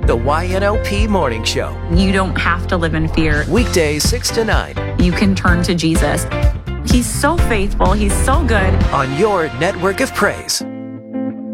The YNOP Morning Show. You don't have to live in fear. Weekdays 6 to 9. You can turn to Jesus. He's so faithful. He's so good. On your network of praise.